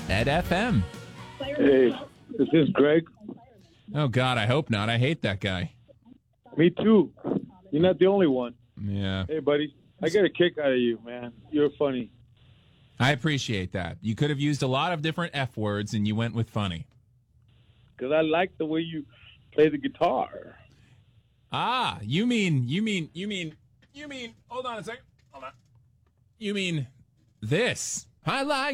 Ed FM. Hey, is this Greg? Oh, God, I hope not. I hate that guy. Me too. You're not the only one. Yeah. Hey, buddy, I get a kick out of you, man. You're funny. I appreciate that. You could have used a lot of different F words, and you went with funny. Because I like the way you play the guitar. Ah, you mean, hold on a second. Hold on. You mean this. I like